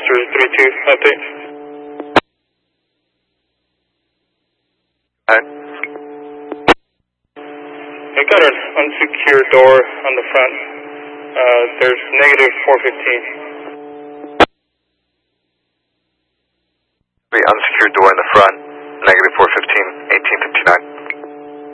Officers 3-2, update. I got an unsecured door on the front. There's negative 415. The unsecured door in the front, negative 415, 1859.